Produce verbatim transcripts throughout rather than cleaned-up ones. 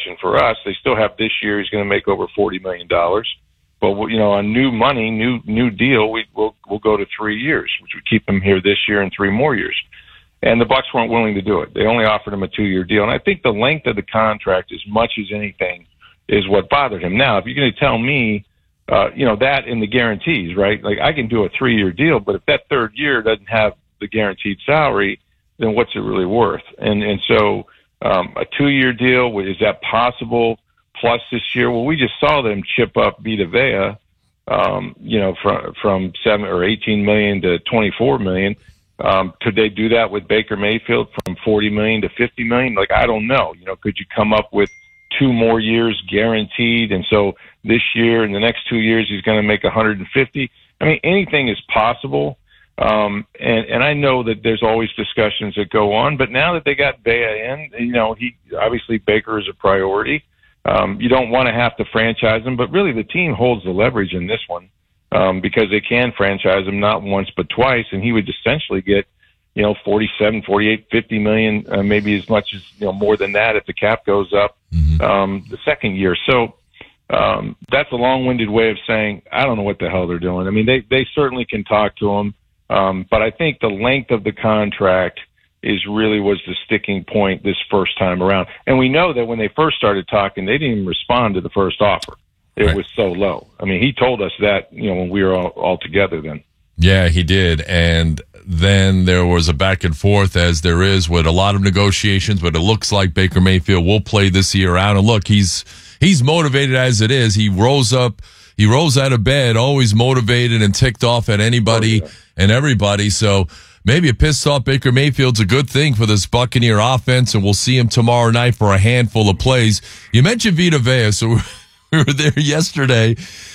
question for us. They still have this year. He's going to make over forty million dollars. But, you know, on new money, new new deal, we, we'll, we'll go to three years, which would keep him here this year and three more years. And the Bucs weren't willing to do it. They only offered him a two-year deal. And I think the length of the contract, as much as anything, is what bothered him. Now, if you're going to tell me, uh, you know, that and the guarantees, right? Like, I can do a three-year deal, but if that third year doesn't have the guaranteed salary, then what's it really worth? And and so um, a two-year deal, is that possible? Plus this year, well, we just saw them chip up Vita Vea, um, you know, from from seven or eighteen million to twenty-four million. Um, could they do that with Baker Mayfield from forty million to fifty million? Like, I don't know. You know, could you come up with two more years guaranteed? And so this year and the next two years, he's going to make one hundred fifty. I mean, anything is possible. Um, and, and I know that there's always discussions that go on, but now that they got Vea in, you know, he obviously Baker is a priority. Um, you don't want to have to franchise him, but really the team holds the leverage in this one um, because they can franchise him not once but twice, and he would essentially get, you know, forty-seven, forty-eight, fifty million, uh, maybe as much as, you know, more than that if the cap goes up mm-hmm. um, the second year. So um, that's a long-winded way of saying I don't know what the hell they're doing. I mean, they they certainly can talk to him, um, but I think the length of the contract is really was the sticking point this first time around. And we know that when they first started talking, they didn't even respond to the first offer. It right. was so low. I mean, he told us that, you know, when we were all, all together then. Yeah, he did. And then there was a back and forth, as there is with a lot of negotiations, but it looks like Baker Mayfield will play this year out. And look, he's he's motivated as it is. He rose up, he rose out of bed, always motivated and ticked off at anybody oh, yeah. and everybody. So maybe a pissed off Baker Mayfield's a good thing for this Buccaneer offense, and we'll see him tomorrow night for a handful of plays. You mentioned Vita Vea, so we were there yesterday.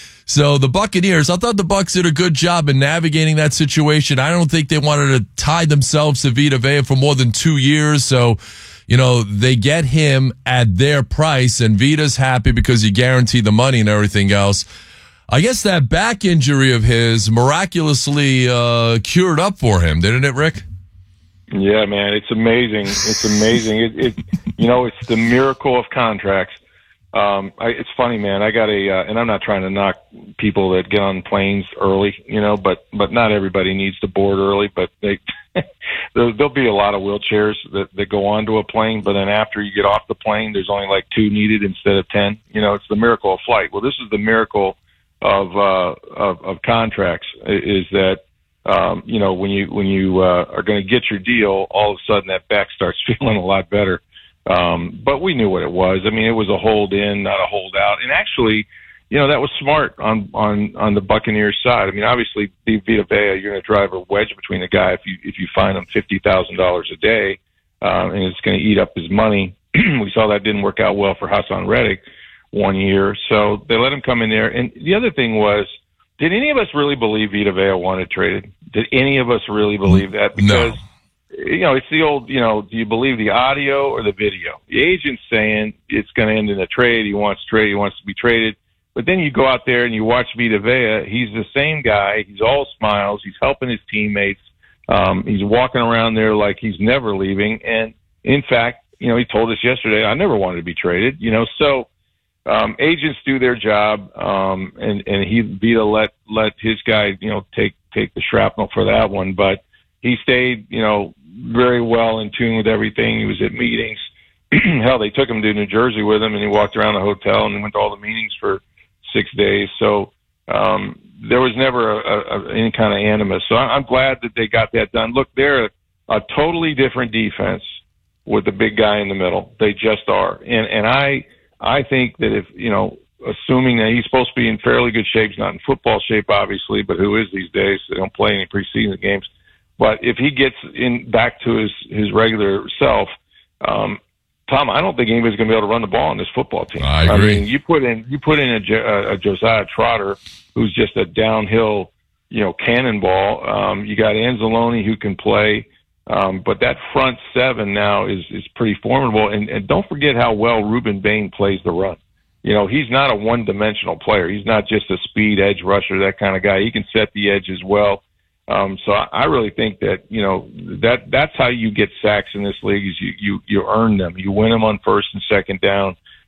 So the Buccaneers, I thought the Bucs did a good job in navigating that situation. I don't think they wanted to tie themselves to Vita Vea for more than two years. So, you know, they get him at their price, and Vita's happy because he guaranteed the money and everything else. I guess that back injury of his miraculously uh, cured up for him, didn't it, Rick? Yeah, man, it's amazing. It's amazing. it, it, you know, it's the miracle of contracts. Um, I, it's funny, man. I got a, uh, and I'm not trying to knock people that get on planes early, you know, but but not everybody needs to board early. But they, there'll, there'll be a lot of wheelchairs that that go onto a plane, but then after you get off the plane, there's only like two needed instead of ten. You know, it's the miracle of flight. Well, this is the miracle of uh of, of contracts is that um you know when you when you uh, are going to get your deal, all of a sudden that back starts feeling a lot better. Um but we knew what it was. I mean, it was a hold in, not a hold out. And actually, you know, that was smart on on on the Buccaneers side. I mean, obviously Vita Vea, you're going to drive a wedge between the guy if you if you fine him fifty thousand dollars a day, uh, and it's going to eat up his money. We saw that didn't work out well for Hassan Reddick one year, so they let him come in there. And the other thing was, did any of us really believe Vita Vea wanted traded? Did any of us really believe that? Because, no. you know, it's the old, you know, do you believe the audio or the video? The agent's saying it's going to end in a trade. He wants trade. He wants to be traded. But then you go out there and you watch Vita Vea. He's the same guy. He's all smiles. He's helping his teammates. Um, he's walking around there like he's never leaving. And in fact, you know, he told us yesterday, I never wanted to be traded, you know, so, Um, agents do their job, um, and, and he Vita let let his guy, you know, take take the shrapnel for that one. But he stayed, you know, very well in tune with everything. He was at meetings. Hell, they took him to New Jersey with him, and he walked around the hotel and went to all the meetings for six days. So um, there was never a, a, any kind of animus. So I'm glad that they got that done. Look, they're a, a totally different defense with the big guy in the middle. They just are, and and I. I think that if, you know, assuming that he's supposed to be in fairly good shape, he's not in football shape, obviously, but who is these days? They don't play any preseason games. But if he gets in back to his, his regular self, um, Tom, I don't think anybody's going to be able to run the ball on this football team. I agree. I mean, you put in, you put in a, a Josiah Trotter, who's just a downhill, you know, cannonball. Um, you got Anzalone who can play. Um, but that front seven now is, is pretty formidable. And, and don't forget how well Ruben Bain plays the run. You know, he's not a one-dimensional player. He's not just a speed edge rusher, that kind of guy. He can set the edge as well. Um, so I, I really think that, you know, that that's how you get sacks in this league is you, you, you earn them. You win them on first and second down.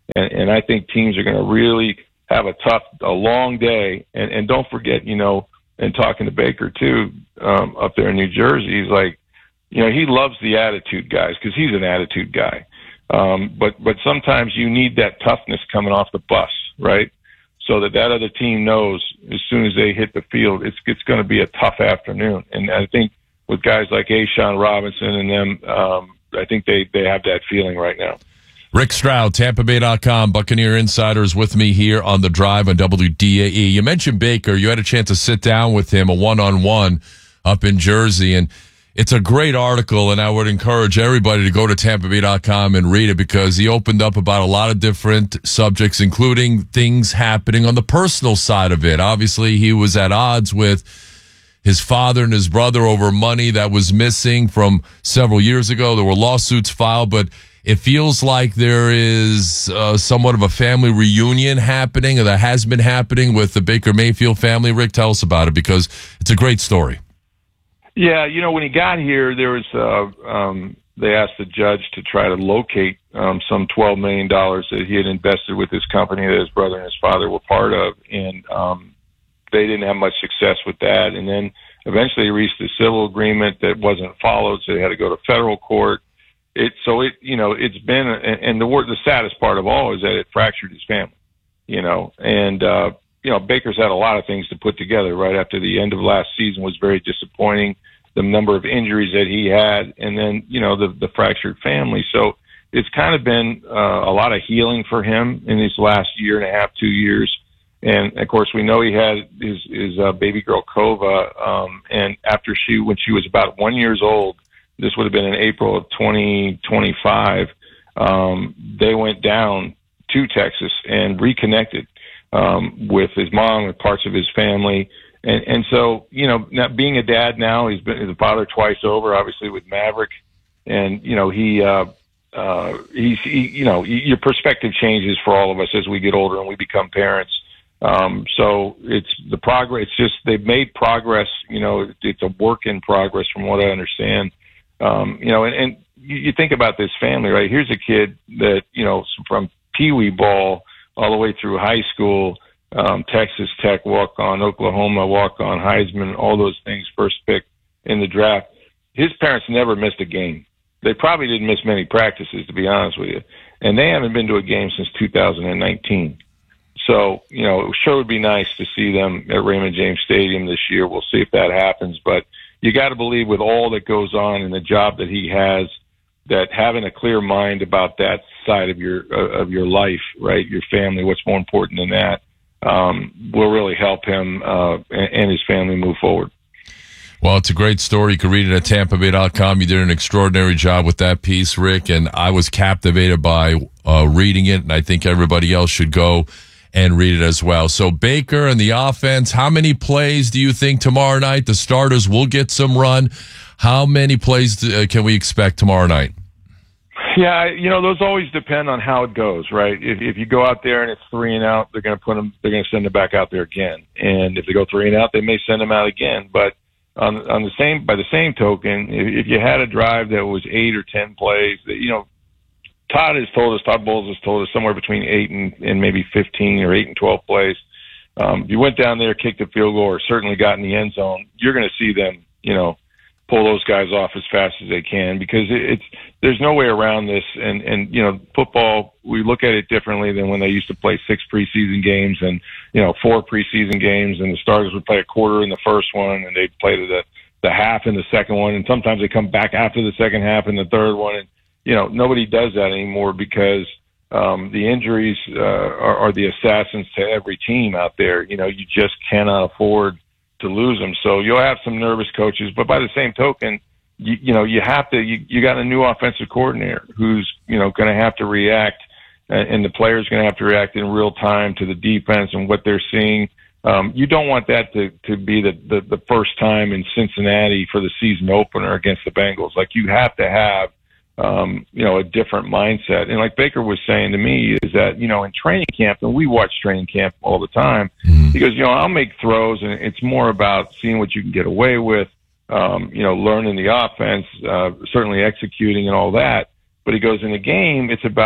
And, and I think teams are going to really have a tough, a long day. And, and don't forget, you know, and talking to Baker too, um, up there in New Jersey, he's like, you know, he loves the attitude guys because he's an attitude guy. Um, but, but sometimes you need that toughness coming off the bus, right? So that that other team knows as soon as they hit the field, it's, it's going to be a tough afternoon. And I think with guys like A'Shawn Robinson and them, um, I think they, they have that feeling right now. Rick Stroud, Tampa Bay dot com, Buccaneer Insiders with me here on The Drive on W D A E. You mentioned Baker. You had a chance to sit down with him, a one-on-one up in Jersey, and it's a great article, and I would encourage everybody to go to Tampa Bay dot com and read it because he opened up about a lot of different subjects, including things happening on the personal side of it. Obviously, he was at odds with his father and his brother over money that was missing from several years ago. There were lawsuits filed, but it feels like there is uh, somewhat of a family reunion happening, or that has been happening with the Baker Mayfield family. Rick, tell us about it because it's a great story. Yeah, you know, when he got here, there was uh, um, they asked the judge to try to locate um, some twelve million dollars that he had invested with his company that his brother and his father were part of, and um, they didn't have much success with that. And then eventually he reached a civil agreement that wasn't followed, so they had to go to federal court. It so it you know it's been and the word the saddest part of all is that it fractured his family, you know, and uh, you know Baker's had a lot of things to put together. Right after the end of last season was very disappointing, the number of injuries that he had, and then you know the the fractured family. So it's kind of been uh, a lot of healing for him in these last year and a half, two years. And of course, we know he had his his uh, baby girl Kova, um, and after she when she was about one years old. This would have been in April of twenty twenty-five. Um, they went down to Texas and reconnected um, with his mom and parts of his family. And, and so, you know, not being a dad now, he's been a father twice over, obviously with Maverick. And, you know, he, uh, uh, he's, he, you know, your perspective changes for all of us as we get older and we become parents. Um, so it's the progress. It's just they've made progress. You know, it's a work in progress from what I understand. Um, you know, and, and you, you think about this family, right? Here's a kid that, you know, from Pee Wee ball all the way through high school, um, Texas Tech walk on, Oklahoma walk on, Heisman, all those things, first pick in the draft. His parents never missed a game. They probably didn't miss many practices, to be honest with you. And they haven't been to a game since two thousand nineteen. So, you know, it sure would be nice to see them at Raymond James Stadium this year. We'll see if that happens, but you got to believe with all that goes on and the job that he has, that having a clear mind about that side of your uh, of your life, right, your family, what's more important than that, um, will really help him uh, and, and his family move forward. Well, it's a great story. You can read it at Tampa Bay dot com. You did an extraordinary job with that piece, Rick, and I was captivated by uh, reading it, and I think everybody else should go and read it as well. So Baker and the offense, how many plays do you think tomorrow night the starters will get some run? How many plays uh, can we expect tomorrow night? Yeah, you know, those always depend on how it goes, right? If, if you go out there and it's three and out, they're going to put them, they're going to send them back out there again. And if they go three and out, they may send them out again. But on, on the same, by the same token, if, if you had a drive that was eight or ten plays, that, you know, Todd has told us, Todd Bowles has told us somewhere between eight and, and maybe fifteen or eight and twelve plays. Um, if you went down there, kicked a field goal, or certainly got in the end zone, you're going to see them, you know, pull those guys off as fast as they can because it, it's there's no way around this. And, and, you know, football, we look at it differently than when they used to play six preseason games and, you know, four preseason games, and the starters would play a quarter in the first one and they'd play to the, the half in the second one. And sometimes they come back after the second half in the third one. And, you know, nobody does that anymore because um, the injuries uh, are, are the assassins to every team out there. You know, you just cannot afford to lose them. So you'll have some nervous coaches, but by the same token, you, you know, you have to, you, you got a new offensive coordinator who's, you know, going to have to react, and, and the player's going to have to react in real time to the defense and what they're seeing. Um, you don't want that to, to be the, the, the first time in Cincinnati for the season opener against the Bengals. Like, you have to have, um, you know, a different mindset. And like Baker was saying to me is that, you know, in training camp, and we watch training camp all the time, mm-hmm. he goes, you know, I'll make throws and it's more about seeing what you can get away with, um, you know, learning the offense, uh, certainly executing and all that. But he goes, in the game, it's about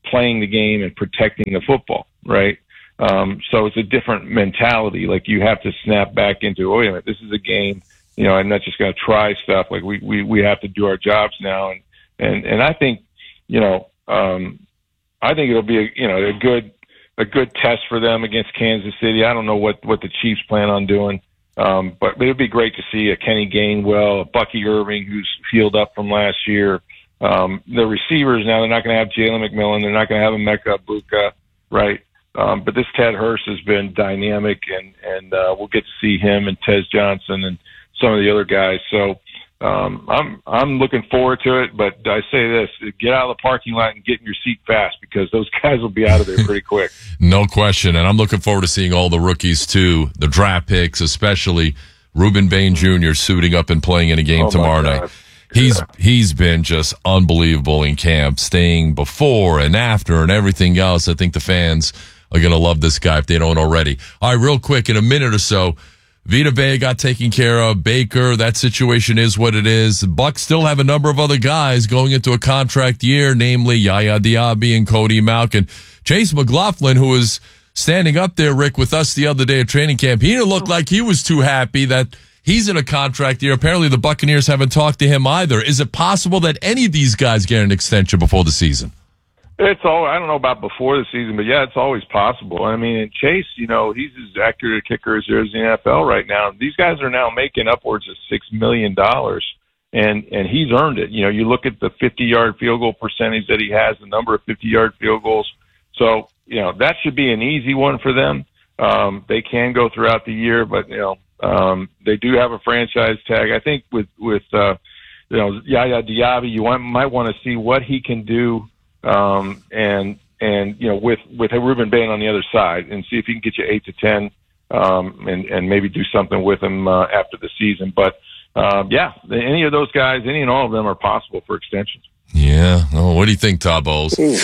playing the game and protecting the football, right? Um, so it's a different mentality. Like you have to snap back into, oh, wait a minute, this is a game. You know, I'm not just going to try stuff. Like we, we, we have to do our jobs now. And, and, and I think, you know, um, I think it'll be a, you know, a good, a good test for them against Kansas City. I don't know what, what the Chiefs plan on doing. Um, but it would be great to see a Kenny Gainwell, a Bucky Irving, who's healed up from last year. Um, the receivers now, they're not going to have Jalen McMillan. They're not going to have Emeka Egbuka, right? Um, but this Ted Hurst has been dynamic, and, and uh, we'll get to see him and Tez Johnson and some of the other guys. So um, I'm I'm looking forward to it. But I say this: get out of the parking lot and get in your seat fast, because those guys will be out of there pretty quick. No question. And I'm looking forward to seeing all the rookies too, the draft picks, especially Ruben Bain Junior suiting up and playing in a game oh tomorrow night. He's he's been just unbelievable in camp, staying before and after and everything else. I think the fans are going to love this guy if they don't already. All right, real quick, in a minute or so, Vita Vea got taken care of. Baker, that situation is what it is. The Bucs still have a number of other guys going into a contract year, namely Yaya Diaby and Cody Malkin. Chase McLaughlin, who was standing up there, Rick, with us the other day at training camp, he didn't look like he was too happy that he's in a contract year. Apparently the Buccaneers haven't talked to him either. Is it possible that any of these guys get an extension before the season? It's all, I don't know about before the season, but yeah, it's always possible. I mean, and Chase, you know, he's as accurate a kicker as there is in the N F L right now. These guys are now making upwards of six million dollars, and, and he's earned it. You know, you look at the fifty-yard field goal percentage that he has, the number of fifty-yard field goals. So, you know, that should be an easy one for them. Um, they can go throughout the year, but, you know, um, they do have a franchise tag. I think with, with, uh, you know, Yaya Diaby, you want, might want to see what he can do. Um, and, and, you know, with, with Ruben Bain on the other side, and see if he can get you eight to ten, um, and, and maybe do something with him, uh, after the season. But, um, yeah, any of those guys, any and all of them are possible for extensions. Yeah. Oh, what do you think, Todd Bowles? uh,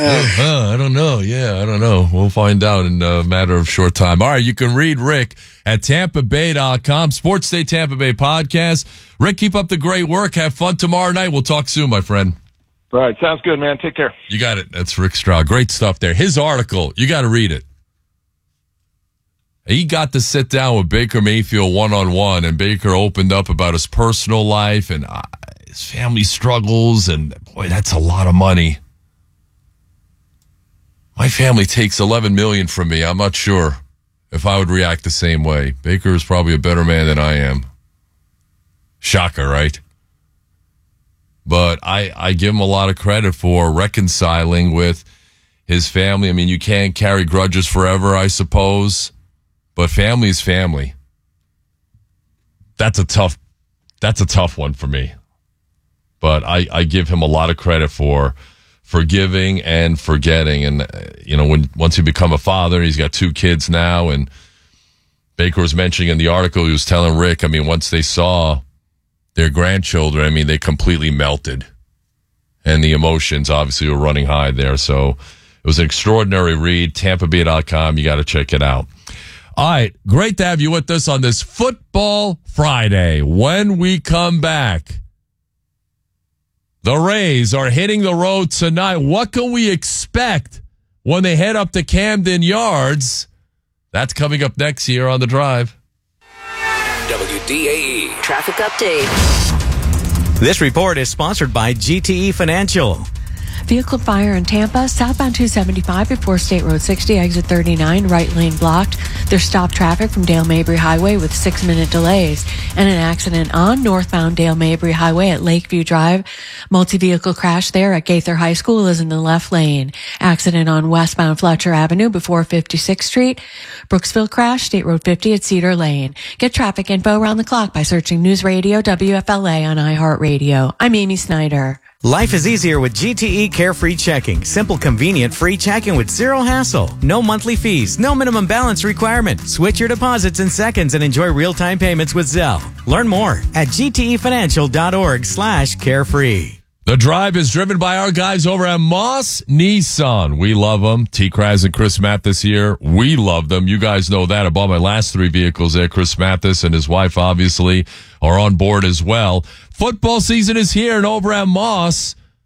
uh, I don't know. Yeah, I don't know. We'll find out in a matter of short time. All right, you can read Rick at Tampa Bay dot com, Sports Day Tampa Bay podcast. Rick, keep up the great work. Have fun tomorrow night. We'll talk soon, my friend. All right, sounds good, man. Take care. You got it. That's Rick Stroud. Great stuff there. His article, you got to read it. He got to sit down with Baker Mayfield one-on-one, and Baker opened up about his personal life and uh, his family struggles, and boy, that's a lot of money. My family takes eleven million dollars from me. I'm not sure if I would react the same way. Baker is probably a better man than I am. Shocker, right? But I, I give him a lot of credit for reconciling with his family. I mean, you can't carry grudges forever, I suppose, but family is family. That's a tough, that's a tough one for me. But I, I give him a lot of credit for forgiving and forgetting. And, uh, you know, when once you become a father, he's got two kids now. And Baker was mentioning in the article, he was telling Rick, I mean, once they saw their grandchildren, I mean, they completely melted. And the emotions obviously were running high there. So it was an extraordinary read. Tampa Bay dot com. You got to check it out. All right. Great to have you with us on this Football Friday. When we come back, the Rays are hitting the road tonight. What can we expect when they head up to Camden Yards? That's coming up next here on The Drive. W D A E Traffic Update. This report is sponsored by G T E Financial. Vehicle fire in Tampa, southbound two seventy-five before State Road sixty, exit thirty-nine, right lane blocked. There's stopped traffic from Dale Mabry Highway with six-minute delays. And an accident on northbound Dale Mabry Highway at Lakeview Drive. Multi-vehicle crash there at Gaither High School is in the left lane. Accident on westbound Fletcher Avenue before fifty-sixth Street. Brooksville crash, State Road fifty at Cedar Lane. Get traffic info around the clock by searching News Radio W F L A on iHeartRadio. I'm Amy Snyder. Life is easier with G T E Carefree Checking. Simple, convenient, free checking with zero hassle. No monthly fees, no minimum balance requirement. Switch your deposits in seconds and enjoy real-time payments with Zelle. Learn more at gtefinancial.org slash carefree. The Drive is driven by our guys over at Moss Nissan. We love them. T. Kraz and Chris Mathis here. We love them. You guys know that. I bought my last three vehicles there. Chris Mathis and his wife, obviously, are on board as well. Football season is here, and over at Moss,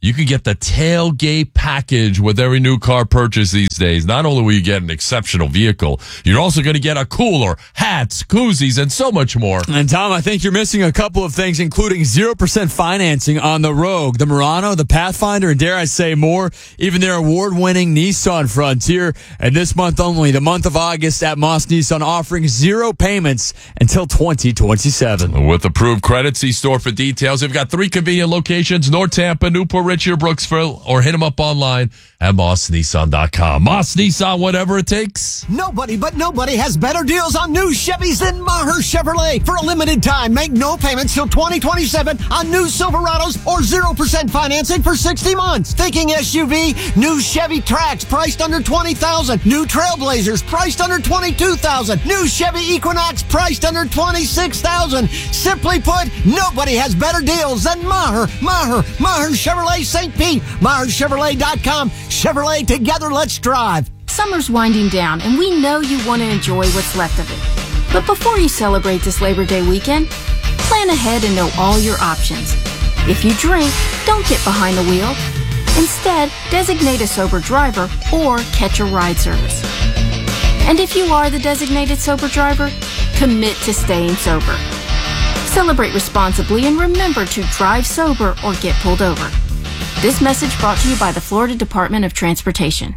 You can get the tailgate package with every new car purchase these days. Not only will you get an exceptional vehicle, you're also going to get a cooler, hats, koozies, and so much more. And Tom, I think you're missing a couple of things, including zero percent financing on the Rogue, the Murano, the Pathfinder, and dare I say more, even their award-winning Nissan Frontier. And this month only, the month of August at Moss Nissan, offering zero payments until twenty twenty-seven. With approved credit, see store for details. They've got three convenient locations, North Tampa, Newport Richey, or Brooksville, or hit them up online at moss nissan dot com. Moss Nissan, whatever it takes. Nobody but nobody has better deals on new Chevys than Maher Chevrolet. For a limited time, make no payments till twenty twenty-seven on new Silverados or zero percent financing for sixty months. Thinking S U V? New Chevy Trax priced under twenty thousand dollars. New Trailblazers priced under twenty-two thousand dollars. New Chevy Equinox priced under twenty-six thousand dollars. Simply put, nobody has better deals than Maher. Maher. Maher Chevrolet Saint Pete. Maher Chevrolet dot com. Chevrolet, together, let's drive. Summer's winding down, and we know you want to enjoy what's left of it. But before you celebrate this Labor Day weekend, plan ahead and know all your options. If you drink, don't get behind the wheel. Instead, designate a sober driver or catch a ride service. And if you are the designated sober driver, commit to staying sober. Celebrate responsibly and remember to drive sober or get pulled over. This message brought to you by the Florida Department of Transportation.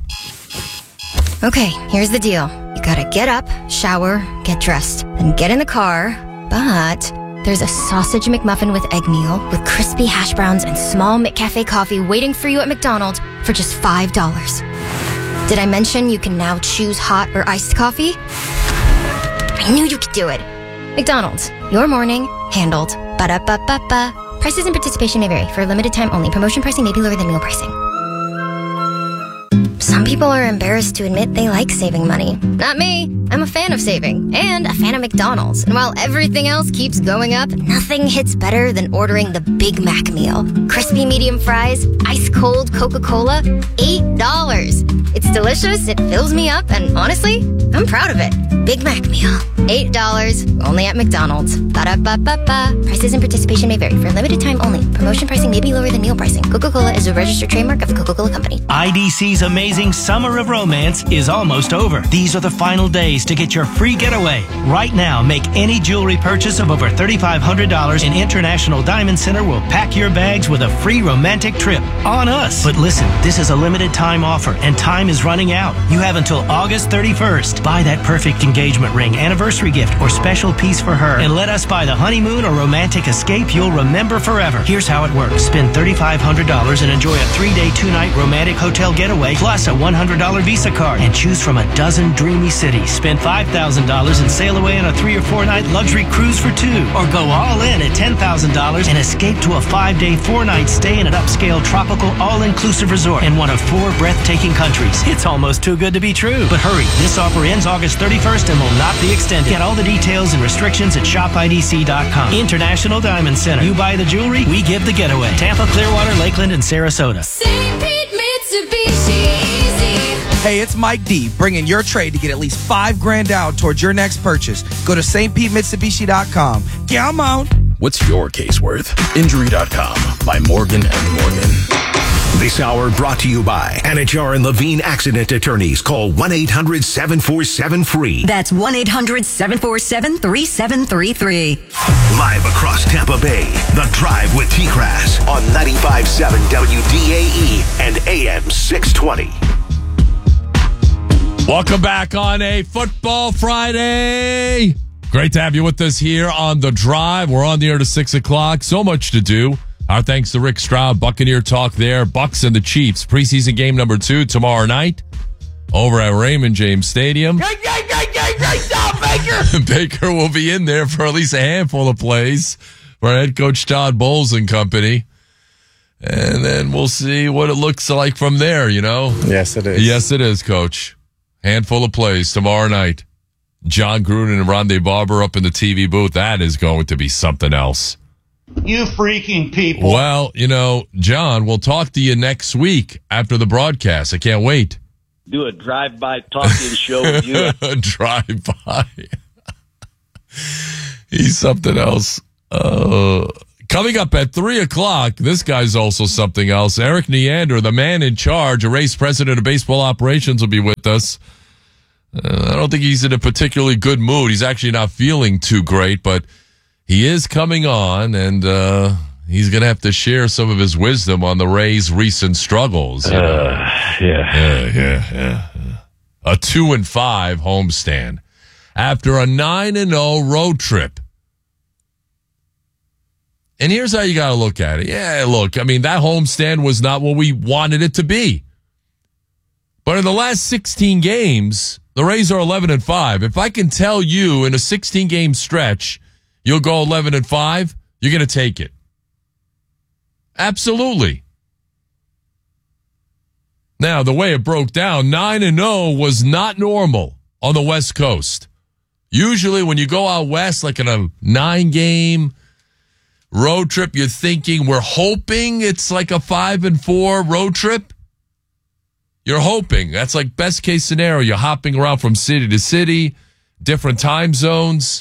Okay, here's the deal. You gotta get up, shower, get dressed, then get in the car, but there's a sausage McMuffin with egg meal with crispy hash browns and small McCafe coffee waiting for you at McDonald's for just five dollars. Did I mention you can now choose hot or iced coffee? I knew you could do it. McDonald's, your morning, handled. Ba-da-ba-ba-ba. Prices and participation may vary. For a limited time only. Promotion pricing may be lower than meal pricing. Some people are embarrassed to admit they like saving money. Not me. I'm a fan of saving and a fan of McDonald's. And while everything else keeps going up, nothing hits better than ordering the Big Mac meal. Crispy medium fries, ice cold Coca-Cola, eight dollars. It's delicious, it fills me up, and honestly, I'm proud of it. Big Mac meal, eight dollars, only at McDonald's. Ba-da-ba-ba-ba. Prices and participation may vary. For a limited time only. Promotion pricing may be lower than meal pricing. Coca-Cola is a registered trademark of the Coca-Cola Company. I D C's amazing Summer of Romance is almost over. These are the final days to get your free getaway. Right now, make any jewelry purchase of over three thousand five hundred dollars and International Diamond Center will pack your bags with a free romantic trip on us. But listen, this is a limited time offer and time is running out. You have until August thirty-first. Buy that perfect engagement ring, anniversary gift, or special piece for her and let us buy the honeymoon or romantic escape you'll remember forever. Here's how it works. Spend three thousand five hundred dollars and enjoy a three-day, two-night romantic hotel getaway plus a one hundred dollars Visa card and choose from a dozen dreamy cities. Spend five thousand dollars and sail away on a three or four night luxury cruise for two. Or go all in at ten thousand dollars and escape to a five day, four night stay in an upscale tropical all-inclusive resort in one of four breathtaking countries. It's almost too good to be true. But hurry, this offer ends August thirty-first and will not be extended. Get all the details and restrictions at shop I D C dot com. International Diamond Center. You buy the jewelry, we give the getaway. Tampa, Clearwater, Lakeland, and Sarasota. Saint Pete Mitsubishi Easy. Hey, it's Mike D, bringing your trade to get at least five grand down towards your next purchase. Go to Saint Pete Mitsubishi dot com. Come on. What's your case worth? Injury dot com by Morgan and Morgan. This hour brought to you by Anajar and Levine Accident Attorneys. Call one eight hundred seven four seven free. That's one eight hundred seven four seven three seven three three. Live across Tampa Bay, The Drive with T-Crass on ninety-five point seven W D A E and A M six twenty. Welcome back on a Football Friday. Great to have you with us here on The Drive. We're on the air to six o'clock. So much to do. Our thanks to Rick Stroud, Buccaneer Talk there. Bucks and the Chiefs. Preseason game number two tomorrow night over at Raymond James Stadium. Great, great, great, great, great job, Baker! Baker will be in there for at least a handful of plays for head coach Todd Bowles and company. And then we'll see what it looks like from there, you know? Yes, it is. Yes, it is, Coach. Handful of plays tomorrow night. John Gruden and Rondé Barber up in the T V booth. That is going to be something else. You freaking people. Well, you know, John, we'll talk to you next week after the broadcast. I can't wait. Do a drive-by talking show with you. Drive-by. He's something else. Uh, Coming up at three o'clock, this guy's also something else. Eric Neander, the man in charge, a race president of baseball operations, will be with us. Uh, I don't think he's in a particularly good mood. He's actually not feeling too great, but he is coming on, and uh, he's going to have to share some of his wisdom on the Rays' recent struggles. You know? Uh, yeah. Yeah, yeah, yeah. A two and five homestand after a nine and oh road trip. And here's how you got to look at it. Yeah, look, I mean, that homestand was not what we wanted it to be. But in the last sixteen games, the Rays are eleven and five. If I can tell you in a sixteen game stretch, you'll go eleven and five, you're going to take it. Absolutely. Now, the way it broke down, nine and oh was not normal on the West Coast. Usually when you go out west, like in a nine game road trip, you're thinking, we're hoping it's like a five and four road trip. You're hoping. That's like best case scenario. You're hopping around from city to city, different time zones.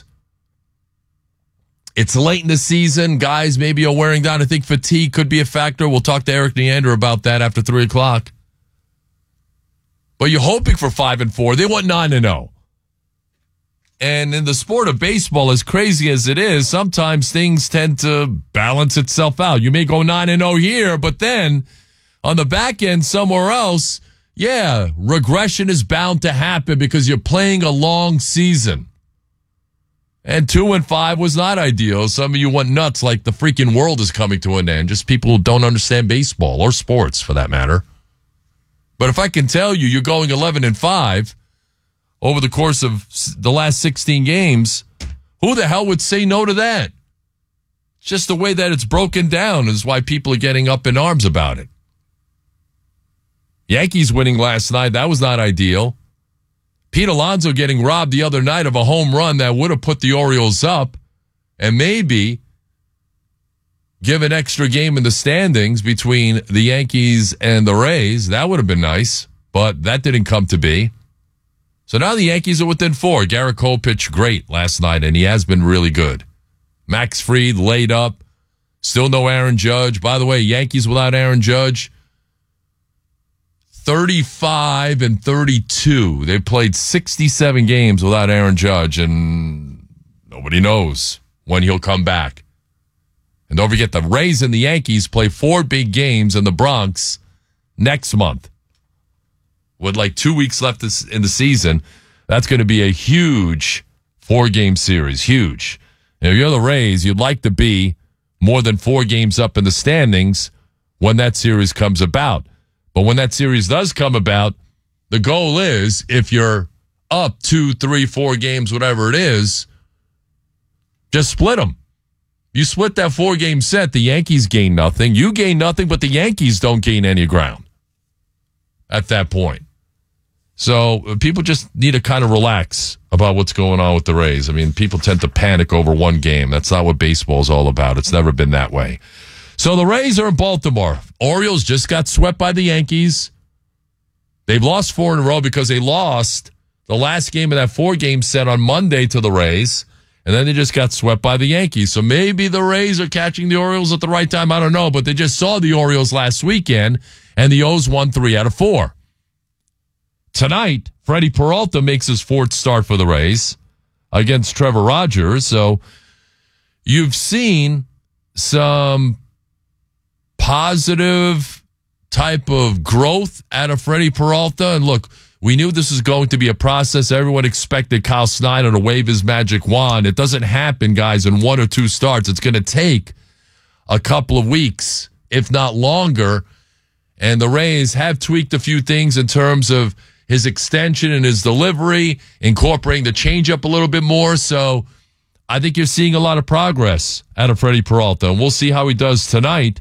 It's late in the season. Guys maybe are wearing down. I think fatigue could be a factor. We'll talk to Eric Neander about that after three o'clock. But you're hoping for five and four. They want nine and oh. And in the sport of baseball, as crazy as it is, sometimes things tend to balance itself out. You may go nine and oh here, but then on the back end somewhere else, yeah, regression is bound to happen because you're playing a long season. And two and five was not ideal. Some of you went nuts like the freaking world is coming to an end. Just people who don't understand baseball or sports for that matter. But if I can tell you you're going eleven and five over the course of the last sixteen games, who the hell would say no to that? Just the way that it's broken down is why people are getting up in arms about it. Yankees winning last night, that was not ideal. Pete Alonso getting robbed the other night of a home run that would have put the Orioles up and maybe give an extra game in the standings between the Yankees and the Rays. That would have been nice, but that didn't come to be. So now the Yankees are within four. Garrett Cole pitched great last night, and he has been really good. Max Fried laid up. Still no Aaron Judge. By the way, Yankees without Aaron Judge, thirty-five and thirty-two. They've played sixty-seven games without Aaron Judge, and nobody knows when he'll come back. And don't forget, the Rays and the Yankees play four big games in the Bronx next month. With like two weeks left in the season, that's going to be a huge four-game series. Huge. And if you're the Rays, you'd like to be more than four games up in the standings when that series comes about. But when that series does come about, the goal is, if you're up two, three, four games, whatever it is, just split them. You split that four-game set, the Yankees gain nothing. You gain nothing, but the Yankees don't gain any ground at that point. So uh, people just need to kind of relax about what's going on with the Rays. I mean, people tend to panic over one game. That's not what baseball is all about. It's never been that way. So the Rays are in Baltimore. Orioles just got swept by the Yankees. They've lost four in a row because they lost the last game of that four-game set on Monday to the Rays, and then they just got swept by the Yankees. So maybe the Rays are catching the Orioles at the right time. I don't know, but they just saw the Orioles last weekend, and the O's won three out of four. Tonight, Freddie Peralta makes his fourth start for the Rays against Trevor Rogers. So you've seen some positive type of growth out of Freddie Peralta. And look, we knew this was going to be a process. Everyone expected Kyle Snyder to wave his magic wand. It doesn't happen, guys, in one or two starts. It's going to take a couple of weeks, if not longer. And the Rays have tweaked a few things in terms of his extension and his delivery, incorporating the changeup a little bit more. So I think you're seeing a lot of progress out of Freddie Peralta. And we'll see how he does tonight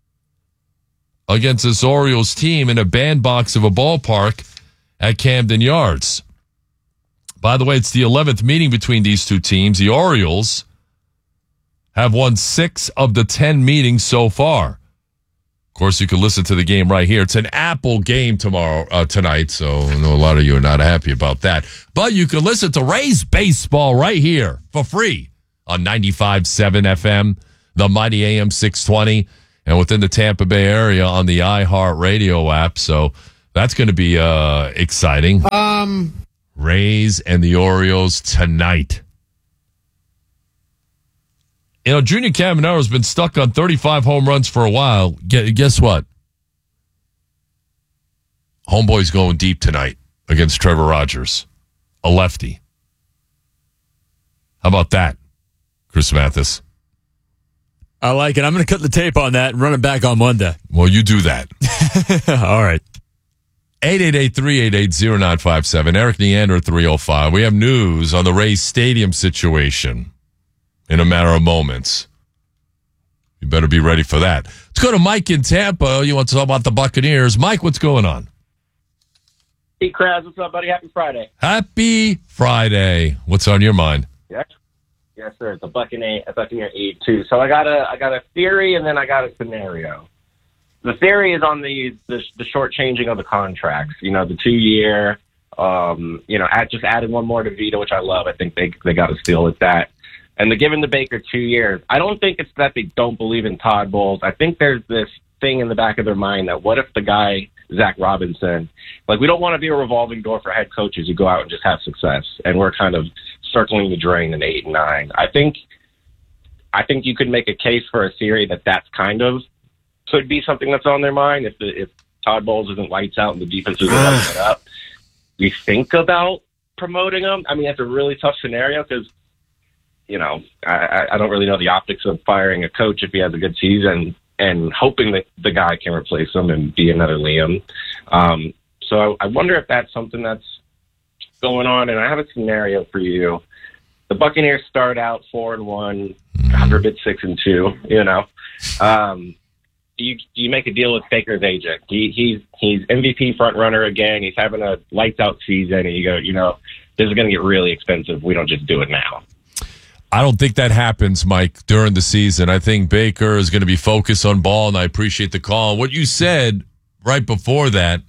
against this Orioles team in a bandbox of a ballpark at Camden Yards. By the way, it's the eleventh meeting between these two teams. The Orioles have won six of the ten meetings so far. Of course, you can listen to the game right here. It's an Apple game tomorrow, uh, tonight, so I know a lot of you are not happy about that. But you can listen to Rays baseball right here for free on ninety-five point seven F M, the mighty A M six twenty, and within the Tampa Bay area on the iHeartRadio app. So that's going to be uh, exciting. Um, Rays and the Orioles tonight. You know, Junior Camaro's been stuck on thirty-five home runs for a while. Guess what? Homeboy's going deep tonight against Trevor Rogers, a lefty. How about that, Chris Mathis? I like it. I'm going to cut the tape on that and run it back on Monday. Well, you do that. All right. eight eight eight, three eight eight, zero nine five seven. Eric Neander, three oh five. We have news on the Rays Stadium situation in a matter of moments. You better be ready for that. Let's go to Mike in Tampa. You want to talk about the Buccaneers. Mike, what's going on? Hey, Kraz, what's up, buddy? Happy Friday. Happy Friday. What's on your mind? Yes, yes, sir. It's a Buccaneer, a Buccaneer eight two. So I got a, I got a theory, and then I got a scenario. The theory is on the the, the short changing of the contracts. You know, the two year. Um, you know, add, just added one more to Vita, which I love. I think they they got a steal with that. And they're giving the Baker two years. I don't think it's that they don't believe in Todd Bowles. I think there's this thing in the back of their mind that what if the guy, Zach Robinson, like we don't want to be a revolving door for head coaches who go out and just have success. And we're kind of circling the drain in eight and nine. I think, I think you could make a case for a theory that that's kind of could be something that's on their mind. If the, if Todd Bowles isn't lights out and the defense isn't lights up, we think about promoting him. I mean, that's a really tough scenario because, you know, I, I don't really know the optics of firing a coach if he has a good season and hoping that the guy can replace him and be another Liam. Um, so I, I wonder if that's something that's going on. And I have a scenario for you. The Buccaneers start out four and one, God forbid six and two. You know, um, do you do you make a deal with Baker's agent? He, he's he's M V P front runner again. He's having a lights out season, and you go, you know, this is going to get really expensive. We don't just do it now. I don't think that happens, Mike, during the season. I think Baker is going to be focused on ball, and I appreciate the call. What you said right before that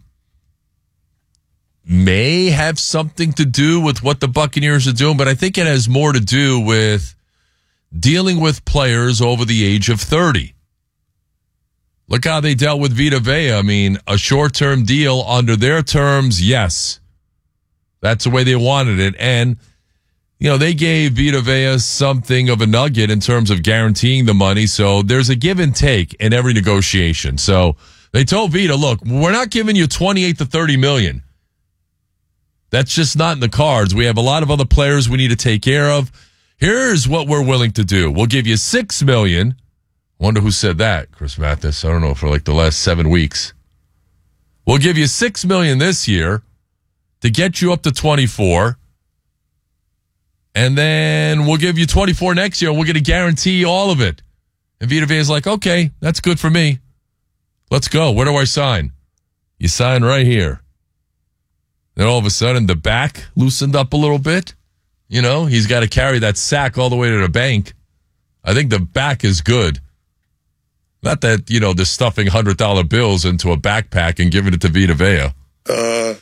may have something to do with what the Buccaneers are doing, but I think it has more to do with dealing with players over the age of thirty. Look how they dealt with Vita Vea. I mean, a short-term deal under their terms, yes. That's the way they wanted it, and you know, they gave Vita Vea something of a nugget in terms of guaranteeing the money. So there's a give and take in every negotiation. So they told Vita, look, we're not giving you twenty-eight to thirty million. That's just not in the cards. We have a lot of other players we need to take care of. Here's what we're willing to do. We'll give you six million. Wonder who said that, Chris Mathis. I don't know, for like the last seven weeks. We'll give you six million this year to get you up to twenty-four. And then we'll give you twenty-four next year, and we're going to guarantee all of it. And Vita Vea is like, okay, that's good for me. Let's go. Where do I sign? You sign right here. Then all of a sudden, the back loosened up a little bit. You know, he's got to carry that sack all the way to the bank. I think the back is good. Not that, you know, they're stuffing one hundred dollar bills into a backpack and giving it to Vita Vea. Uh.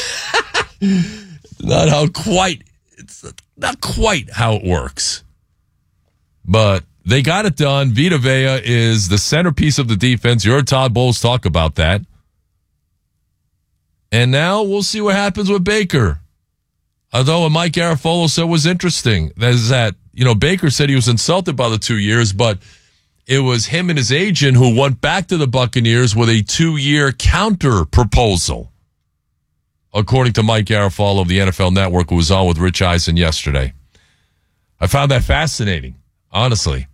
Not how quite... It's not quite how it works. But they got it done. Vita Vea is the centerpiece of the defense. You heard Todd Bowles talk about that. And now we'll see what happens with Baker. Although what Mike Garafolo said was interesting. That is that, you know, Baker said he was insulted by the two years, but it was him and his agent who went back to the Buccaneers with a two-year counter proposal. According to Mike Garafolo of the N F L Network, who was on with Rich Eisen yesterday. I found that fascinating, honestly.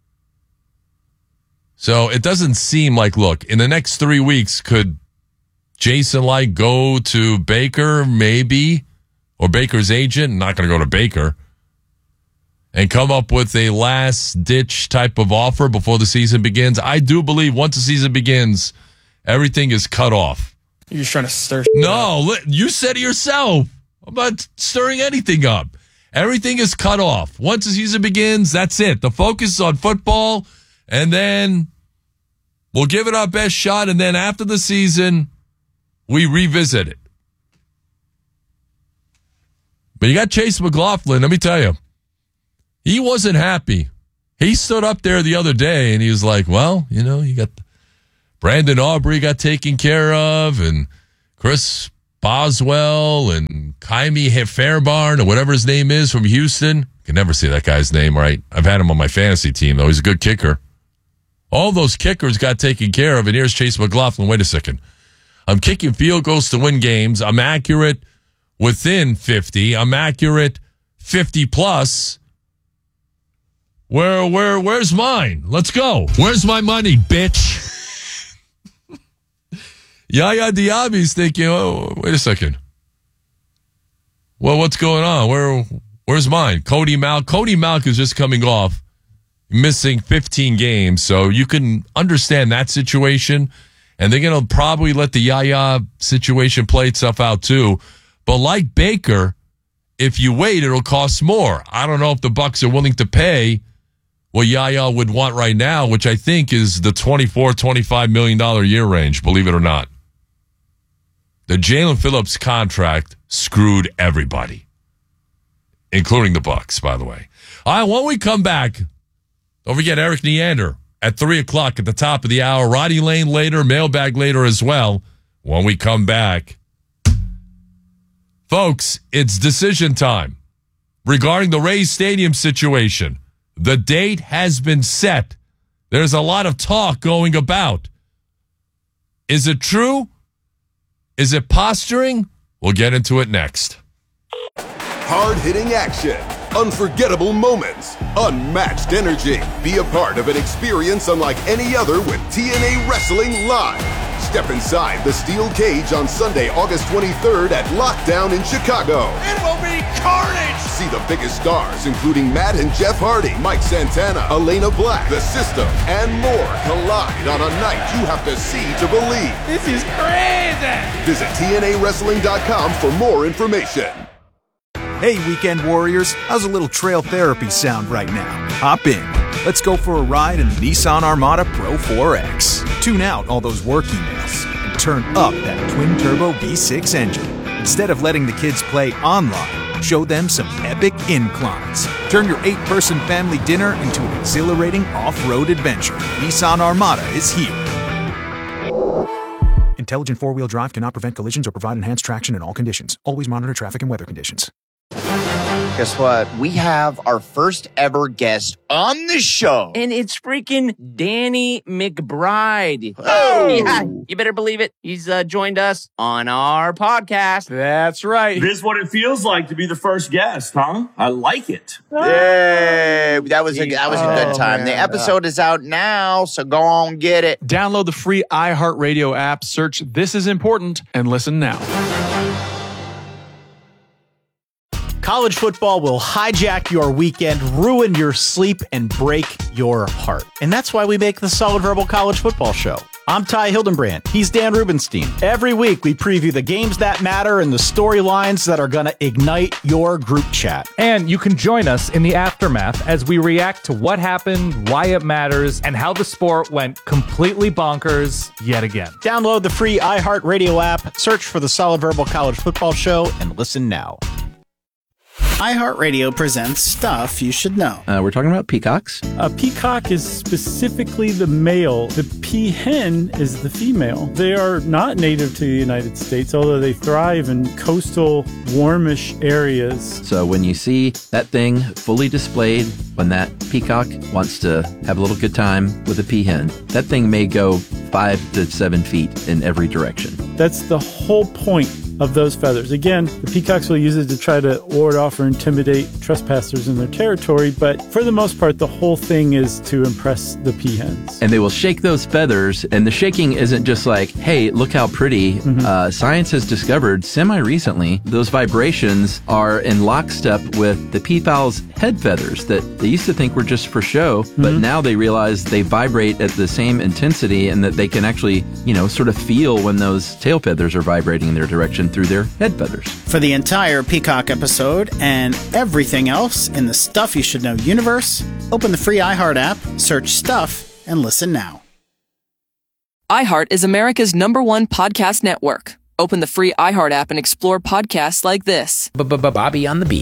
So it doesn't seem like, look, in the next three weeks, could Jason Licht go to Baker, maybe, or Baker's agent, not going to go to Baker, and come up with a last-ditch type of offer before the season begins? I do believe once the season begins, everything is cut off. You're just trying to stir. No, li- you said it yourself. I'm not stirring anything up. Everything is cut off. Once the season begins, that's it. The focus is on football, and then we'll give it our best shot, and then after the season, we revisit it. But you got Chase McLaughlin, let me tell you. He wasn't happy. He stood up there the other day and he was like, well, you know, you got Brandon Aubrey got taken care of and Chris Boswell and Jaime Fairbarn or whatever his name is from Houston. I can never say that guy's name right. I've had him on my fantasy team, though. He's a good kicker. All those kickers got taken care of, and here's Chase McLaughlin. Wait a second. I'm kicking field goals to win games. I'm accurate within fifty. I'm accurate fifty plus. Where, where, where's mine? Let's go. Where's my money, bitch? Yaya Diaby's thinking, oh, wait a second. Well, what's going on? Where, where's mine? Cody Malk. Cody Malk is just coming off missing fifteen games, so you can understand that situation. And they're going to probably let the Yaya situation play itself out too. But like Baker, if you wait, it'll cost more. I don't know if the Bucs are willing to pay what Yaya would want right now, which I think is the twenty-four, twenty-five million dollars a year range, believe it or not. The Jalen Phillips contract screwed everybody, including the Bucs, by the way. All right, when we come back, don't forget Eric Neander at three o'clock at the top of the hour. Roddy Lane later, mailbag later as well. When we come back, folks, it's decision time regarding the Rays Stadium situation. The date has been set. There's a lot of talk going about. Is it true? Is it posturing? We'll get into it next. Hard-hitting action, unforgettable moments, unmatched energy. Be a part of an experience unlike any other with T N A Wrestling Live. Step inside the steel cage on Sunday, August twenty-third at Lockdown in Chicago. It will be carnage! See the biggest stars, including Matt and Jeff Hardy, Mike Santana, Elena Black, The System, and more collide on a night you have to see to believe. This is crazy! Visit T N A wrestling dot com for more information. Hey, Weekend Warriors, how's a little trail therapy sound right now? Hop in. Let's go for a ride in the Nissan Armada Pro four X. Tune out all those work emails and turn up that twin-turbo V six engine. Instead of letting the kids play online, show them some epic inclines. Turn your eight-person family dinner into an exhilarating off-road adventure. Nissan Armada is here. Intelligent four-wheel drive cannot prevent collisions or provide enhanced traction in all conditions. Always monitor traffic and weather conditions. Guess what? We have our first ever guest on the show. And it's freaking Danny McBride. Oh! Yeah, you better believe it. He's uh, joined us on our podcast. That's right. This is what it feels like to be the first guest, huh? I like it. Yay! That was a, that was a good time. Oh, the episode is out now, so go on get it. Download the free iHeartRadio app, search This Is Important, and listen now. College football will hijack your weekend, ruin your sleep, and break your heart. And that's why we make the Solid Verbal College Football Show. I'm Ty Hildenbrand. He's Dan Rubenstein. Every week, we preview the games that matter and the storylines that are going to ignite your group chat. And you can join us in the aftermath as we react to what happened, why it matters, and how the sport went completely bonkers yet again. Download the free iHeartRadio app, search for the Solid Verbal College Football Show, and listen now. iHeartRadio presents Stuff You Should Know. Uh, we're talking about peacocks. A peacock is specifically the male. The peahen is the female. They are not native to the United States, although they thrive in coastal, warmish areas. So when you see that thing fully displayed, when that peacock wants to have a little good time with a peahen, that thing may go five to seven feet in every direction. That's the whole point of those feathers. Again, the peacocks will use it to try to ward off or intimidate trespassers in their territory, but for the most part, the whole thing is to impress the peahens. And they will shake those feathers, and the shaking isn't just like, hey, look how pretty. Mm-hmm. Uh, science has discovered semi-recently those vibrations are in lockstep with the peafowl's head feathers that they used to think were just for show, mm-hmm. but now they realize they vibrate at the same intensity and that they can actually, you know, sort of feel when those tail feathers are vibrating in their direction through their head feathers. For the entire Peacock episode and everything else in the Stuff You Should Know universe, open the free iHeart app, search Stuff, and listen now. iHeart is America's number one podcast network. Open the free iHeart app and explore podcasts like this. Bobby on the beat.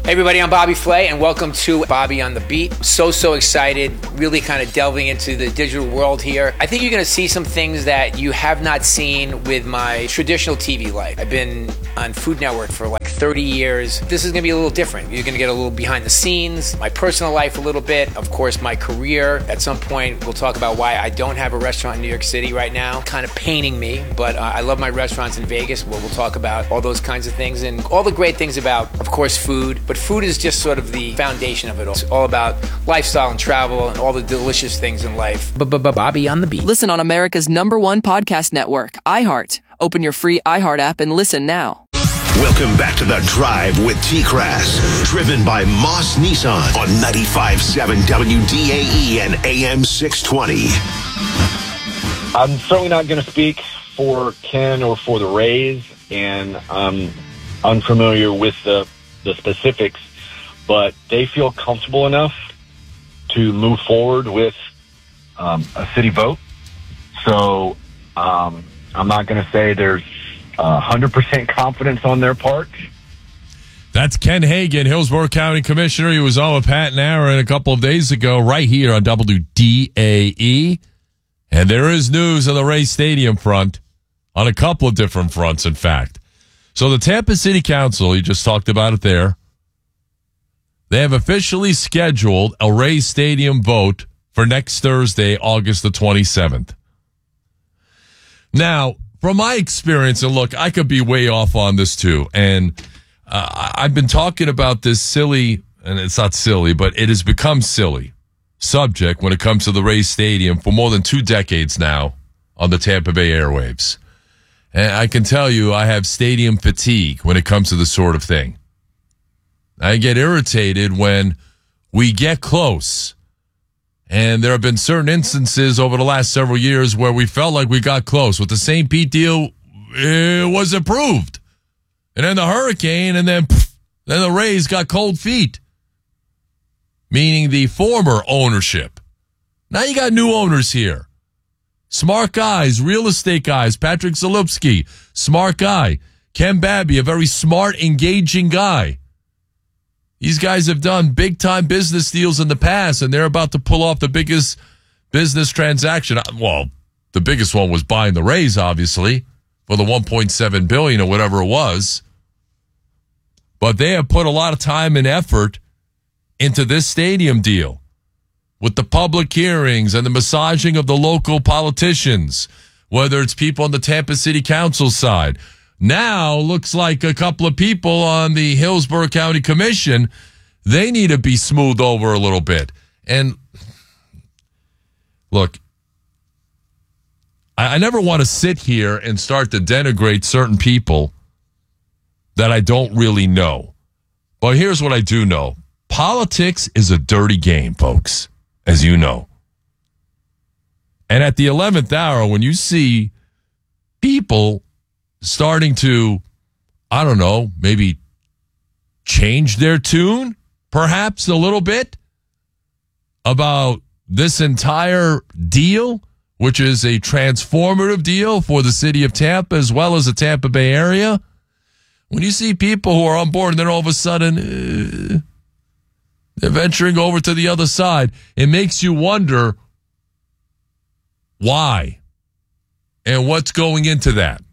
Hey everybody, I'm Bobby Flay, and welcome to Bobby on the Beat. So, so excited, really kind of delving into the digital world here. I think you're going to see some things that you have not seen with my traditional T V life. I've been on Food Network for like thirty years. This is going to be a little different. You're going to get a little behind the scenes, my personal life a little bit, of course, my career. At some point, we'll talk about why I don't have a restaurant in New York City right now. Kind of paining me, but uh, I love my restaurants in Vegas. Where we'll talk about all those kinds of things and all the great things about, of course, food. But food is just sort of the foundation of it all. It's all about lifestyle and travel and all the delicious things in life. Bobby on the Beat. Listen on America's number one podcast network, iHeart. Open your free iHeart app and listen now. Welcome back to The Drive with T-Crass, driven by Moss Nissan on ninety-five point seven W D A E and A M six twenty. I'm certainly not going to speak for Ken or for the Rays, and I'm unfamiliar with the, the specifics, but they feel comfortable enough to move forward with um, a city vote. So um, I'm not going to say there's uh, one hundred percent confidence on their part. That's Ken Hagan, Hillsborough County Commissioner. He was on with Pat and Aaron a couple of days ago right here on W D A E. And there is news on the Rays Stadium front, on a couple of different fronts, in fact. So the Tampa City Council, you just talked about it there, they have officially scheduled a Rays Stadium vote for next Thursday, August the twenty-seventh. Now, from my experience, and look, I could be way off on this too, and uh, I've been talking about this silly, and it's not silly, but it has become silly subject when it comes to the Rays Stadium for more than two decades now on the Tampa Bay airwaves. And I can tell you I have stadium fatigue when it comes to this sort of thing. I get irritated when we get close. And there have been certain instances over the last several years where we felt like we got close. With the Saint Pete deal, it was approved. And then the hurricane, and then, pff, then the Rays got cold feet. Meaning the former ownership. Now you got new owners here. Smart guys, real estate guys. Patrick Zalupski, smart guy. Ken Babby, a very smart, engaging guy. These guys have done big-time business deals in the past, and they're about to pull off the biggest business transaction. Well, the biggest one was buying the Rays, obviously, for the one point seven billion dollars or whatever it was. But they have put a lot of time and effort into this stadium deal with the public hearings and the massaging of the local politicians, whether it's people on the Tampa City Council side. Now, looks like a couple of people on the Hillsborough County Commission, they need to be smoothed over a little bit. And look, I, I never want to sit here and start to denigrate certain people that I don't really know. But here's what I do know. Politics is a dirty game, folks, as you know. And at the eleventh hour, when you see people starting to, I don't know, maybe change their tune, perhaps a little bit, about this entire deal, which is a transformative deal for the city of Tampa as well as the Tampa Bay area, when you see people who are on board and then all of a sudden uh, they're venturing over to the other side, it makes you wonder why and what's going into that.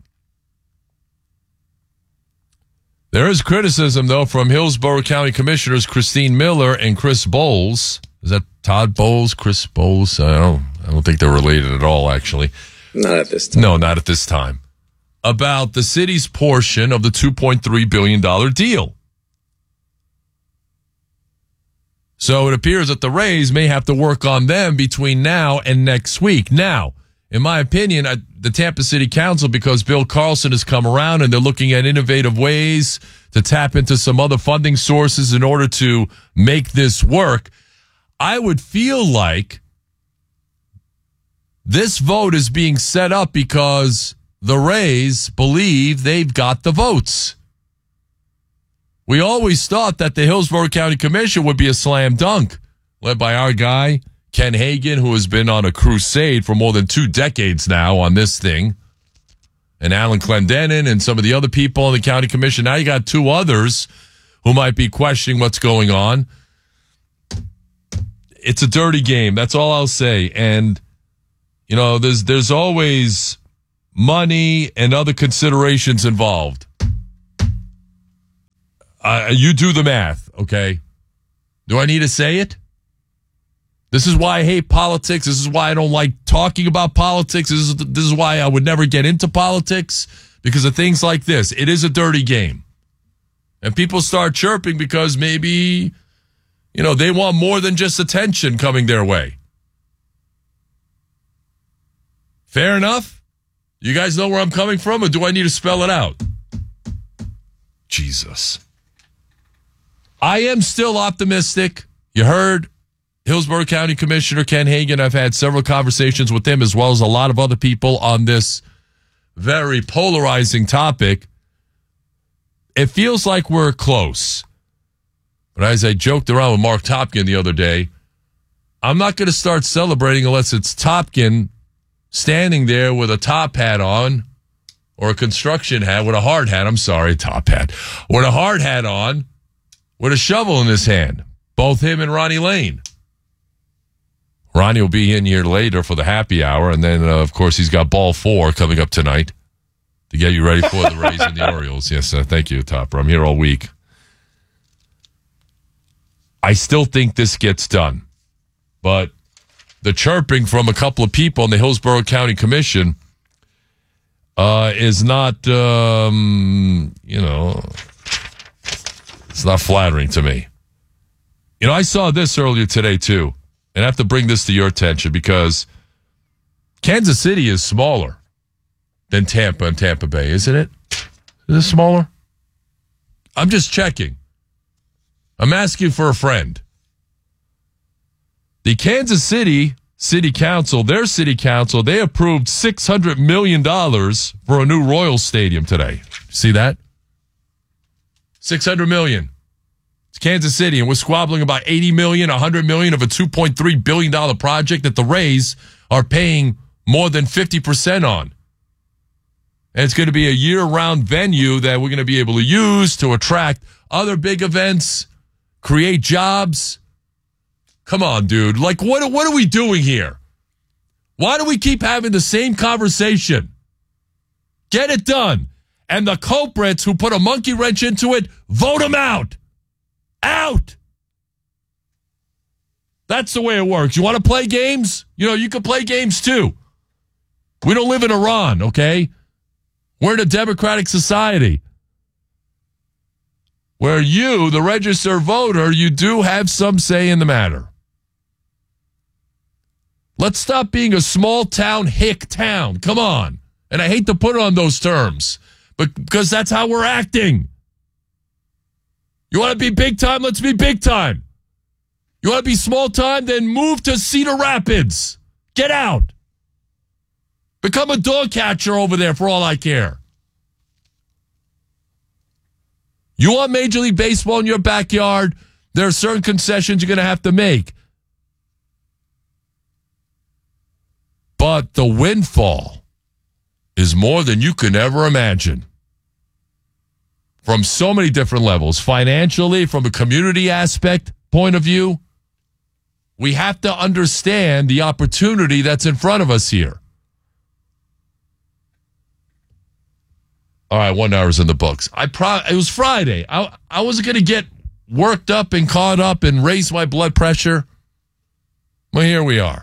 There is criticism, though, from Hillsborough County Commissioners Christine Miller and Chris Bowles. Is that Todd Bowles, Chris Bowles? I don't, I don't think they're related at all, actually. Not at this time. No, not at this time. About the city's portion of the two point three billion dollars deal. So it appears that the Rays may have to work on them between now and next week. Now, in my opinion, I, the Tampa City Council, because Bill Carlson has come around and they're looking at innovative ways to tap into some other funding sources in order to make this work, I would feel like this vote is being set up because the Rays believe they've got the votes. We always thought that the Hillsborough County Commission would be a slam dunk, led by our guy, Ken Hagan, who has been on a crusade for more than two decades now on this thing, and Alan Clendenin and some of the other people on the county commission. Now you got two others who might be questioning what's going on. It's a dirty game. That's all I'll say. And, you know, there's there's always money and other considerations involved. Uh, you do the math, okay? Do I need to say it? This is why I hate politics. This is why I don't like talking about politics. This is, this is why I would never get into politics, because of things like this. It is a dirty game. And people start chirping because maybe, you know, they want more than just attention coming their way. Fair enough? You guys know where I'm coming from, or do I need to spell it out? Jesus. I am still optimistic. You heard Hillsborough County Commissioner Ken Hagan. I've had several conversations with him as well as a lot of other people on this very polarizing topic. It feels like we're close. But as I joked around with Mark Topkin the other day, I'm not going to start celebrating unless it's Topkin standing there with a top hat on, or a construction hat with a hard hat. I'm sorry, top hat. With a hard hat on, with a shovel in his hand. Both him and Ronnie Lane. Ronnie will be in here later for the happy hour, and then, uh, of course, he's got ball four coming up tonight to get you ready for the Rays and the Orioles. Yes, uh, thank you, Topper. I'm here all week. I still think this gets done, but the chirping from a couple of people in the Hillsborough County Commission uh, is not, um, you know, it's not flattering to me. You know, I saw this earlier today, too, and I have to bring this to your attention because Kansas City is smaller than Tampa and Tampa Bay, isn't it? Is it smaller? I'm just checking. I'm asking for a friend. The Kansas City City Council, their City Council, they approved six hundred million dollars for a new Royals Stadium today. See that? six hundred million dollars. It's Kansas City, and we're squabbling about eighty million dollars, one hundred million dollars of a two point three billion dollars project that the Rays are paying more than fifty percent on. And it's going to be a year-round venue that we're going to be able to use to attract other big events, create jobs. Come on, dude. Like, what, what are we doing here? Why do we keep having the same conversation? Get it done. And the culprits who put a monkey wrench into it, vote them out. Out. That's the way it works. You want to play games? You know, you can play games too. We don't live in Iran, okay? We're in a democratic society where you, the registered voter, you do have some say in the matter. Let's stop being a small town hick town. Come on. And I hate to put it on those terms, but because that's how we're acting. You want to be big time? Let's be big time. You want to be small time? Then move to Cedar Rapids. Get out. Become a dog catcher over there for all I care. You want Major League Baseball in your backyard? There are certain concessions you're going to have to make. But the windfall is more than you can ever imagine. From so many different levels, financially, from a community aspect point of view, we have to understand the opportunity that's in front of us here. All right, one hour's in the books. I pro- It was Friday. I, I wasn't going to get worked up and caught up and raise my blood pressure. Well, here we are.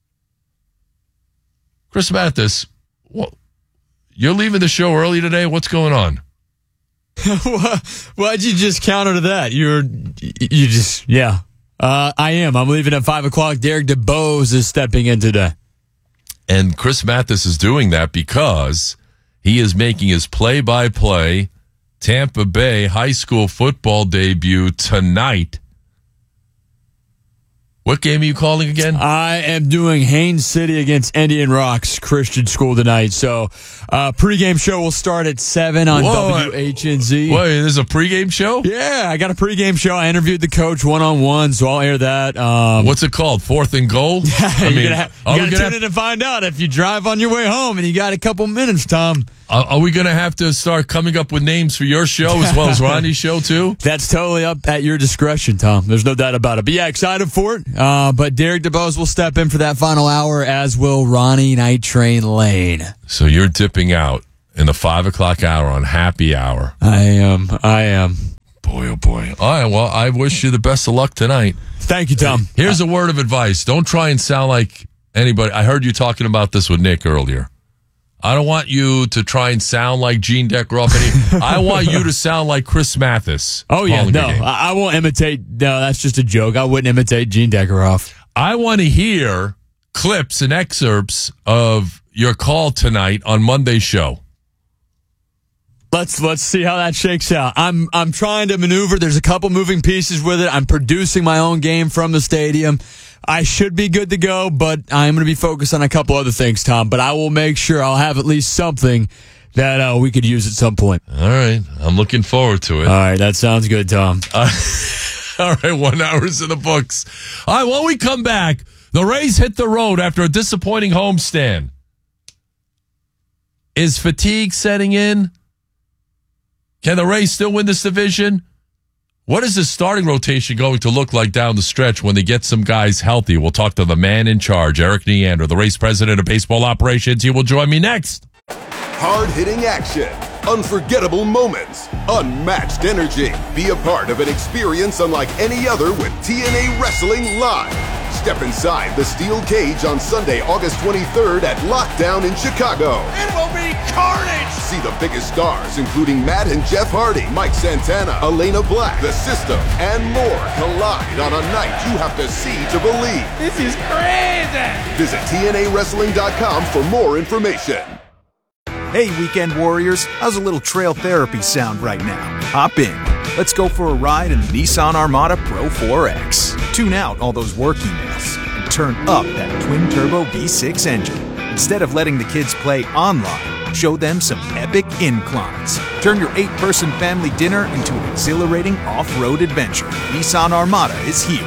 Chris Mathis, well, you're leaving the show early today? What's going on? Why'd you just counter to that? You're, you just, yeah. Uh, I am. I'm leaving at five o'clock. Derek DeBose is stepping in today. And Chris Mathis is doing that because he is making his play-by-play Tampa Bay high school football debut tonight. What game are you calling again? I am doing Haines City against Indian Rocks Christian School tonight. So, uh, pregame show will start at seven on Whoa, W H N Z. Wait, there's a pregame show? Yeah, I got a pregame show. I interviewed the coach one-on-one, so I'll air that. Um, What's it called? Fourth and goal? Yeah, I you mean, gotta, you gotta tune have... in and find out if you drive on your way home and you got a couple minutes, Tom. Uh, are we going to have to start coming up with names for your show as well as Ronnie's show, too? That's totally up at your discretion, Tom. There's no doubt about it. But yeah, excited for it. Uh, but Derek DeBose will step in for that final hour, as will Ronnie Night Train Lane. So you're dipping out in the five o'clock hour on Happy Hour. I am. I am. Boy, oh boy. All right, well, I wish you the best of luck tonight. Thank you, Tom. Here's a word of advice. Don't try and sound like anybody. I heard you talking about this with Nick earlier. I don't want you to try and sound like Gene Deckeroff. I want you to sound like Chris Mathis. Oh, yeah. No, I, I won't imitate. No, that's just a joke. I wouldn't imitate Gene Deckeroff. I want to hear clips and excerpts of your call tonight on Monday's show. Let's let's see how that shakes out. I'm I'm trying to maneuver. There's a couple moving pieces with it. I'm producing my own game from the stadium. I should be good to go, but I'm going to be focused on a couple other things, Tom. But I will make sure I'll have at least something that uh, we could use at some point. All right. I'm looking forward to it. All right. That sounds good, Tom. Uh, all right. One hour's in the books. All right. When we come back, the Rays hit the road after a disappointing homestand. Is fatigue setting in? Can the Rays still win this division? What is the starting rotation going to look like down the stretch when they get some guys healthy? We'll talk to the man in charge, Eric Neander, the Rays president of baseball operations. He will join me next. Hard-hitting action, unforgettable moments, unmatched energy. Be a part of an experience unlike any other with T N A Wrestling Live. Step inside the steel cage on Sunday, August twenty-third at Lockdown in Chicago. It will be carnage! See the biggest stars, including Matt and Jeff Hardy, Mike Santana, Elena Black, The System, and more collide on a night you have to see to believe. This is crazy! Visit T N A wrestling dot com for more information. Hey, Weekend Warriors, how's a little trail therapy sound right now? Hop in. Let's go for a ride in the Nissan Armada Pro four X. Tune out all those work emails and turn up that twin-turbo V six engine. Instead of letting the kids play online, show them some epic inclines. Turn your eight-person family dinner into an exhilarating off-road adventure. Nissan Armada is here.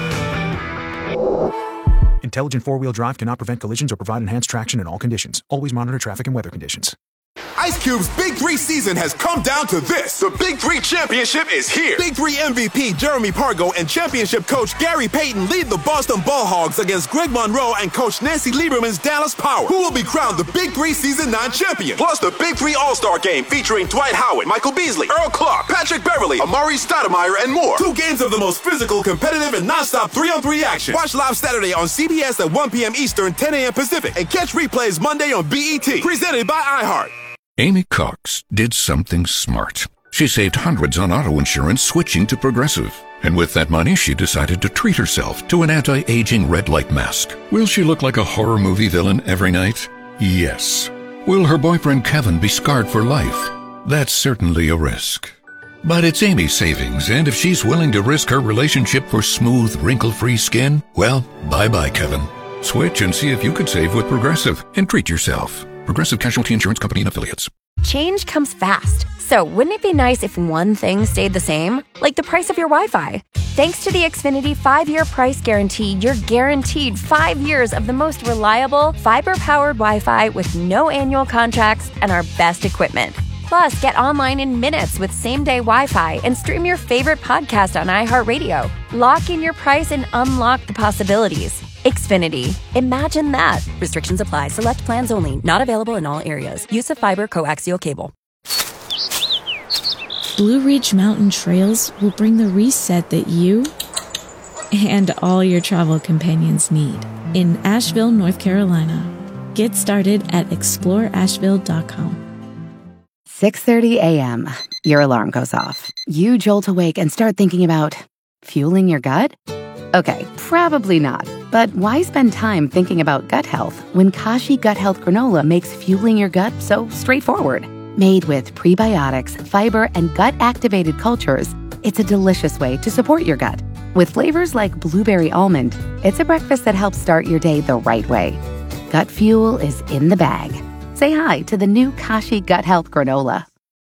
Intelligent four-wheel drive cannot prevent collisions or provide enhanced traction in all conditions. Always monitor traffic and weather conditions. Ice Cube's Big Three season has come down to this. The Big Three Championship is here. Big Three M V P Jeremy Pargo and championship coach Gary Payton lead the Boston Ball Hogs against Greg Monroe and coach Nancy Lieberman's Dallas Power, who will be crowned the Big Three Season nine champion. Plus the Big Three All-Star Game featuring Dwight Howard, Michael Beasley, Earl Clark, Patrick Beverly, Amari Stoudemire, and more. Two games of the most physical, competitive, and non-stop three-on-three action. Watch live Saturday on C B S at one p.m. Eastern, ten a.m. Pacific, and catch replays Monday on B E T. Presented by iHeart. Amy Cox did something smart. She saved hundreds on auto insurance switching to Progressive. And with that money, she decided to treat herself to an anti-aging red light mask. Will she look like a horror movie villain every night? Yes. Will her boyfriend Kevin be scarred for life? That's certainly a risk. But it's Amy's savings, and if she's willing to risk her relationship for smooth, wrinkle-free skin, well, bye-bye, Kevin. Switch and see if you could save with Progressive and treat yourself. Progressive Casualty Insurance Company and Affiliates. Change comes fast. So wouldn't it be nice if one thing stayed the same? Like the price of your Wi-Fi. Thanks to the Xfinity five-year price guarantee, you're guaranteed five years of the most reliable, fiber-powered Wi-Fi with no annual contracts and our best equipment. Plus, get online in minutes with same-day Wi-Fi and stream your favorite podcast on iHeartRadio. Lock in your price and unlock the possibilities. Xfinity. Imagine that. Restrictions apply. Select plans only. Not available in all areas. Use of fiber coaxial cable. Blue Ridge Mountain Trails will bring the reset that you and all your travel companions need in Asheville, North Carolina. Get started at explore asheville dot com. six thirty a.m. Your alarm goes off. You jolt awake and start thinking about fueling your gut? Okay, probably not. But why spend time thinking about gut health when Kashi Gut Health Granola makes fueling your gut so straightforward? Made with prebiotics, fiber, and gut-activated cultures, it's a delicious way to support your gut. With flavors like blueberry almond, it's a breakfast that helps start your day the right way. Gut fuel is in the bag. Say hi to the new Kashi Gut Health Granola.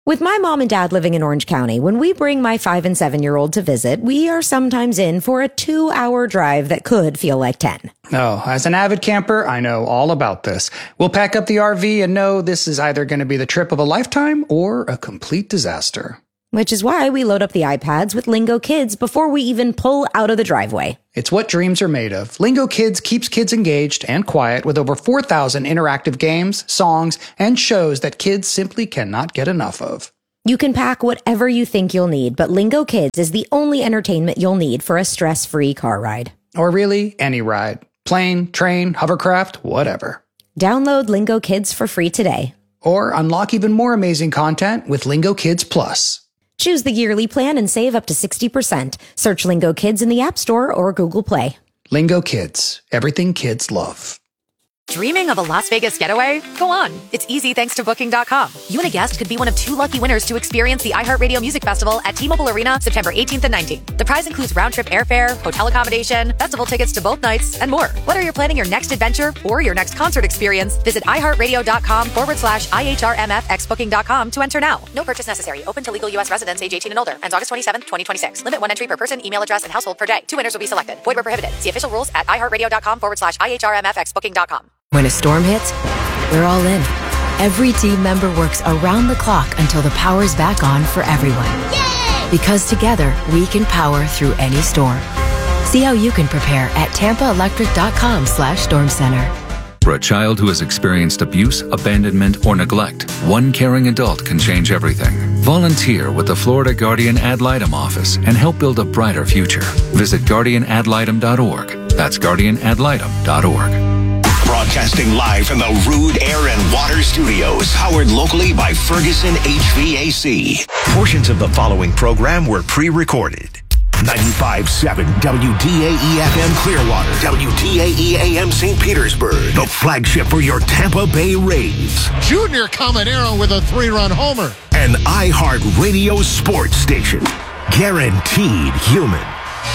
With my mom and dad living in Orange County, when we bring my five and seven year old to visit, we are sometimes in for a two hour drive that could feel like ten. Oh, as an avid camper, I know all about this. We'll pack up the R V and know this is either going to be the trip of a lifetime or a complete disaster. Which is why we load up the iPads with Lingo Kids before we even pull out of the driveway. It's what dreams are made of. Lingo Kids keeps kids engaged and quiet with over four thousand interactive games, songs, and shows that kids simply cannot get enough of. You can pack whatever you think you'll need, but Lingo Kids is the only entertainment you'll need for a stress-free car ride. Or really, any ride. Plane, train, hovercraft, whatever. Download Lingo Kids for free today. Or unlock even more amazing content with Lingo Kids Plus. Choose the yearly plan and save up to sixty percent. Search Lingo Kids in the App Store or Google Play. Lingo Kids. Everything kids love. Dreaming of a Las Vegas getaway? Go on. It's easy thanks to Booking dot com. You and a guest could be one of two lucky winners to experience the iHeartRadio Music Festival at T-Mobile Arena September eighteenth and nineteenth. The prize includes round-trip airfare, hotel accommodation, festival tickets to both nights, and more. Whether you're planning your next adventure or your next concert experience, visit iHeartRadio.com forward slash IHRMFX Booking dot com to enter now. No purchase necessary. Open to legal U S residents age eighteen and older. Ends August twenty-seventh, twenty twenty-six. Limit one entry per person, email address, and household per day. Two winners will be selected. Void where prohibited. See official rules at iHeartRadio.com forward slash IHRMFX Booking dot com. When a storm hits, we're all in. Every team member works around the clock until the power's back on for everyone. Yay! Because together, we can power through any storm. See how you can prepare at tampaelectric.com slash storm center. For a child who has experienced abuse, abandonment, or neglect, one caring adult can change everything. Volunteer with the Florida Guardian Ad Litem office and help build a brighter future. Visit guardian ad litem dot org. That's guardian ad litem dot org. Broadcasting live from the Rude Air and Water Studios, powered locally by Ferguson H V A C. Portions of the following program were pre-recorded. ninety-five point seven W D A E F M Clearwater, W D A E A M Saint Petersburg, the flagship for your Tampa Bay Rays. Junior Caminero with a three-run homer. An iHeart Radio sports station. Guaranteed human.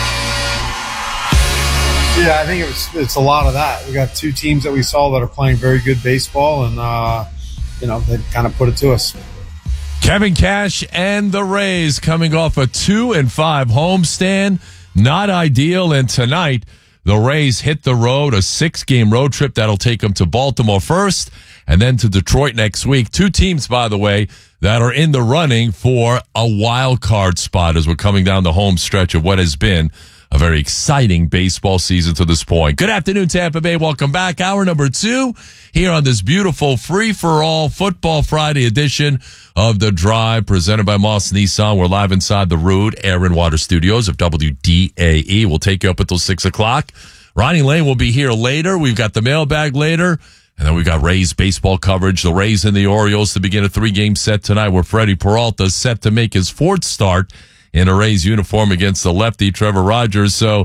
Yeah, I think it was, it's a lot of that. We got two teams that we saw that are playing very good baseball, and, uh, you know, they kind of put it to us. Kevin Cash and the Rays coming off a two and five homestand. Not ideal. And tonight, the Rays hit the road, a six-game road trip that'll take them to Baltimore first and then to Detroit next week. Two teams, by the way, that are in the running for a wild card spot as we're coming down the home stretch of what has been a very exciting baseball season to this point. Good afternoon, Tampa Bay. Welcome back. Hour number two here on this beautiful free-for-all Football Friday edition of The Drive presented by Moss Nissan. We're live inside the Rude Air and Water Studios of W D A E. We'll take you up until six o'clock. Ronnie Lane will be here later. We've got the mailbag later. And then we've got Rays baseball coverage. The Rays and the Orioles to begin a three-game set tonight where Freddie Peralta is set to make his fourth start in a Rays uniform against the lefty Trevor Rogers. So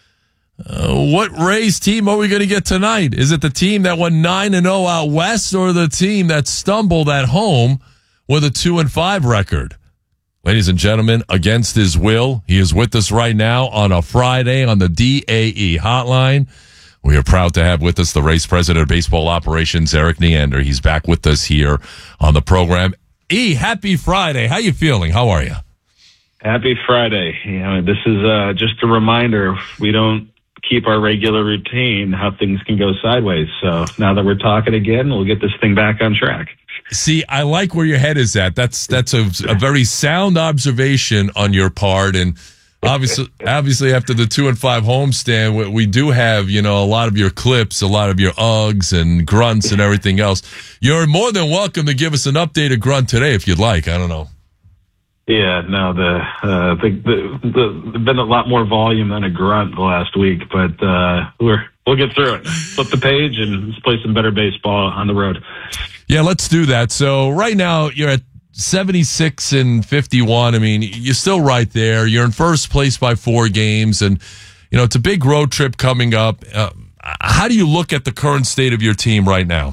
uh, what Rays team are we going to get tonight? Is it the team that won nine and oh out west or the team that stumbled at home with a two and five record? Ladies and gentlemen, against his will, he is with us right now on a Friday on the D A E hotline. We are proud to have with us the Rays president of baseball operations, Erik Neander. He's back with us here on the program. E, happy Friday. How you feeling? How are you? Happy Friday. You know, this is uh, just a reminder. If we don't keep our regular routine, how things can go sideways. So now that we're talking again, we'll get this thing back on track. See, I like where your head is at. That's that's a, a very sound observation on your part. And obviously, obviously after the two and five homestand, we, we do have, you know, a lot of your clips, a lot of your Uggs and grunts and everything else. You're more than welcome to give us an updated grunt today if you'd like. I don't know. Yeah, no, the, uh, the, the, the, the been a lot more volume than a grunt the last week, but, uh, we're, we'll get through it. Flip the page and let's play some better baseball on the road. Yeah, let's do that. So right now you're at seventy-six and fifty-one. I mean, you're still right there. You're in first place by four games and, you know, it's a big road trip coming up. Uh, how do you look at the current state of your team right now?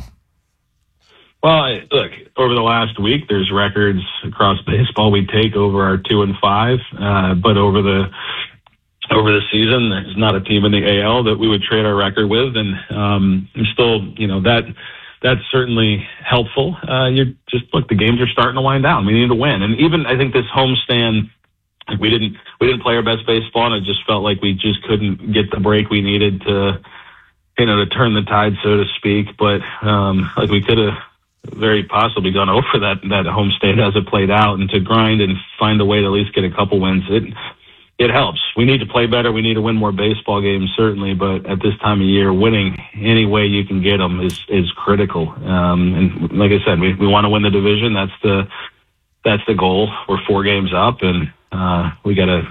Well, I, look, over the last week, there's records across baseball we take over our two and five, uh, but over the over the season, there's not a team in the A L that we would trade our record with, and um, I'm still, you know, that that's certainly helpful. Uh, you just look, the games are starting to wind down. We need to win, and even I think this homestand, like we didn't we didn't play our best baseball, and it just felt like we just couldn't get the break we needed to, you know, to turn the tide, so to speak. But um, like we could have very possibly gone over that that homestand as it played out, and to grind and find a way to at least get a couple wins. It it helps. We need to play better. We need to win more baseball games, certainly. But at this time of year, winning any way you can get them is is critical. Um, and like I said, we we want to win the division. That's the that's the goal. We're four games up, and uh, we got to